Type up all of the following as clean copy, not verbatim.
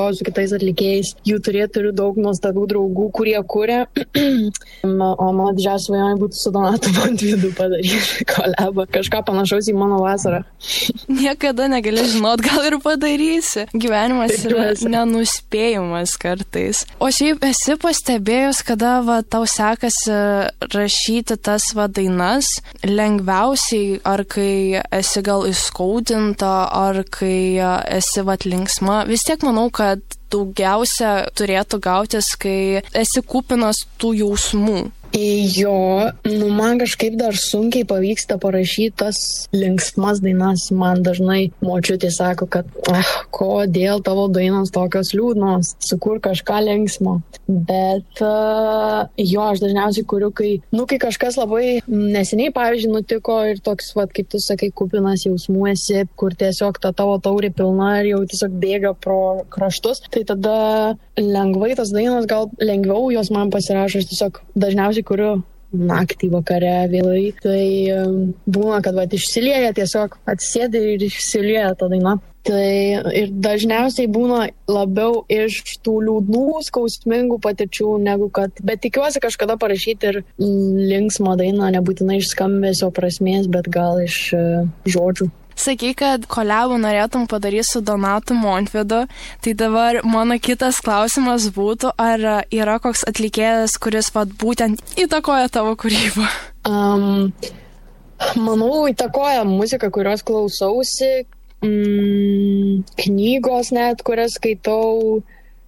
groju su kitais atlikėjais. Jų turiu daug nuostabių draugų, kurie kuria. O mano didžiausia svajonė būtų su Donatu Montvydu padaryti kolabą. Kažką panašaus į Mano vasarą. Niekada negali žinot, gal ir padarysi. Gyvenimas yra nenuspėjimas kartais. O šiaip esi pastebėjus, kada tau sekasi rašyti tas dainas lengviausiai, ar kai esi gal įskaudinta, ar kai esi linksma. Vis tiek manau, kad daugiausia turėtų gautis, kai esi kupinas tų jausmų. Jo, man kažkaip dar sunkiai pavyksta parašyti tas linksmas dainas. Man dažnai močiutė sako, kad kodėl tavo dainos tokios liūdnos, sukur kažką linksmo. Bet aš dažniausiai kuriu, kai kažkas labai neseniai, pavyzdžiui, nutiko ir toks, kaip tu sakai, kupinas jausmų esi, kur tiesiog ta tavo taurė pilna ir jau tiesiog bėga pro kraštus, tai tada lengvai tas dainos, gal lengviau jos man pasirašo, aš tiesiog dažniausiai kuriu naktį, vakare, vėlai. Tai būna, kad išsilieja, tiesiog atsisėdi ir išsilieja ta daina. Tai ir dažniausiai būna labiau iš tų liūdnų, skausmingų patirčių, negu kad... Bet tikiuosi kažkada parašyti ir linksmą dainą, nebūtinai iš skambesio prasmės, bet gal iš žodžių. Sakai, kad kolabą norėtum padaryti su Donatu Montvydu, tai dabar mano kitas klausimas būtų, ar yra koks atlikėjas, kuris būtent įtakoja tavo kūrybą? Manau, įtakoja muziką, kurios klausausi, knygos net, kurias skaitau,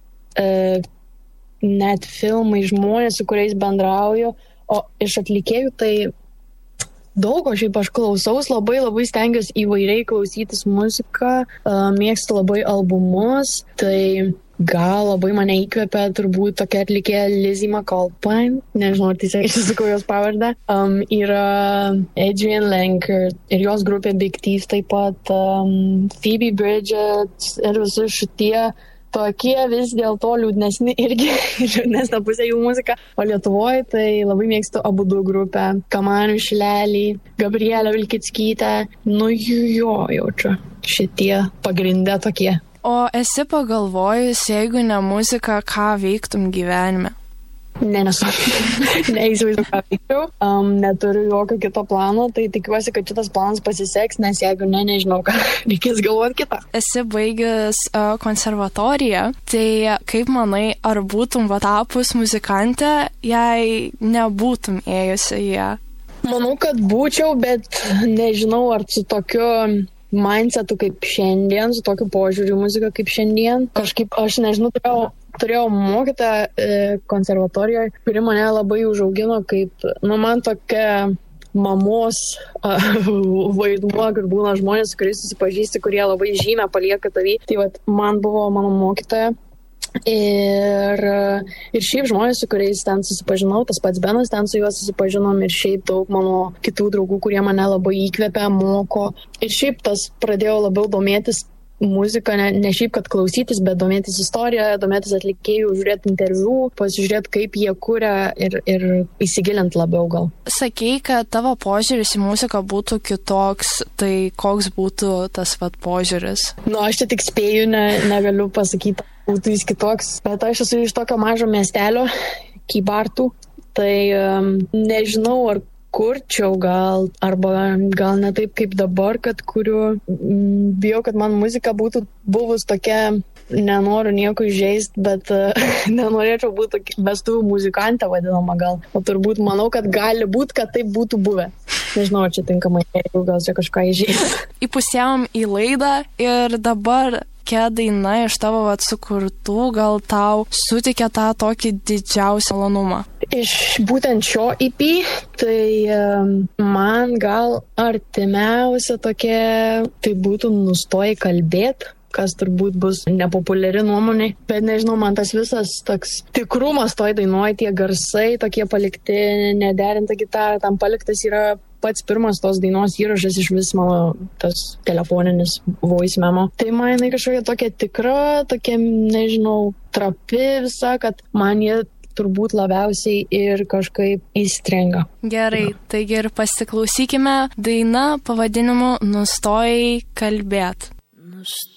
net filmai, žmonės, su kuriais bendrauju, o iš atlikėjų tai daug, aš klausaus, labai stengiuosi įvairiai klausytis muziką, mėgstu labai albumus, tai gal labai mane įkvepia turbūt tokia atlikėja Lizzie McAlpine, nežinau, ar tiesiog išsisakau jos pavardę, yra Adrienne Lenker ir jos grupė Big Thief, taip pat Phoebe Bridgers ir visi šitie tokie vis dėl to liūdnesni irgi, liūdnesnė pusė jų muzika. O Lietuvoje tai labai mėgstu Abudu grupę, Kamanių Šilelį, Gabrielę Vilkickytę. Jaučiu, šitie pagrinde tokie. O esi pagalvojus, jeigu ne muzika, ką veiktum gyvenime? Nesu. Neįsivaizduoju, ką veikčiau. Neturiu jokio kito plano, tai tikiuosi, kad šitas planas pasiseks, nes jeigu nežinau, ką reikės galvoti kitą. Esi baigęs konservatoriją, tai kaip manai, ar būtum tapus muzikantė, jei nebūtum ėjusi į ją? Manau, kad būčiau, bet nežinau, ar su tokiu mindsetu kaip šiandien, su tokiu požiūriu muziką kaip šiandien. Kažkaip, aš nežinau, turėjau mokytoją konservatorijoje, kuri mane labai užaugino kaip, man tokia mamos vaidmuo, kur būna žmonės, su kuriais susipažįsti, kurie labai žymę palieka tavį. Tai man buvo mano mokytoja. Ir šiaip žmonės, su kuriais ten susipažinau, tas pats Benas, ten su juos susipažinom ir šiaip daug mano kitų draugų, kurie mane labai įkvepia, moko. Ir šiaip tas pradėjau labiau domėtis muziką, ne šiaip, kad klausytis, bet domėtis istoriją, domėtis atlikėjų, žiūrėti interviu, pasižiūrėti, kaip jie kuria ir įsigilint labiau gal. Sakei, kad tavo požiūris į muziką būtų kitoks, tai koks būtų tas požiūris? Aš čia tik spėju, negaliu pasakyti, būtų jis kitoks, bet aš esu iš tokio mažo miestelio, Kybartų, tai nežinau, ar kurčiau arba gal ne taip kaip dabar, kad kuriu. Bijau, kad man muzika būtų buvus tokia, nenoriu nieko įžeisti, bet nenorėčiau būti vestuvių muzikantė vadinama gal. O turbūt manau, kad gali būti, kad taip būtų buvę. Nežinau, ar čia tinkamai, jeigu gal čia kažką įžeisti. Įpusėjom į laidą ir dabar kokia daina iš tavo sukurtų gal tau suteikė tą tokį didžiausią malonumą? Iš būtent šio EP, tai man gal artimiausia tokia, tai būtų Nustoji kalbėt, kas turbūt bus nepopuliari nuomonė, bet nežinau, man tas visas toks tikrumas toj dainuoja, tie garsai tokie palikti, nederinta gitara, tam paliktas yra pats pirmas tos dainos įrašas iš vis mano tas telefoninis voice memo. Tai man jinai kažkokia tokia tikra, tokia, nežinau, trapi visa, kad man jie turbūt labiausiai ir kažkaip įstringa. Gerai, taigi ir pasiklausykime daina pavadinimu Nustojai kalbėt.